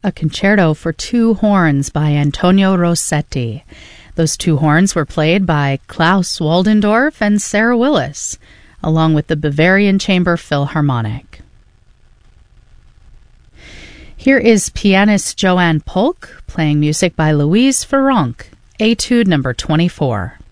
a concerto for two horns by Antonio Rossetti. Those two horns were played by Klaus Waldendorf and Sarah Willis, along with the Bavarian Chamber Philharmonic. Here is pianist Joanne Polk playing music by Louise Farronc, Etude number 24.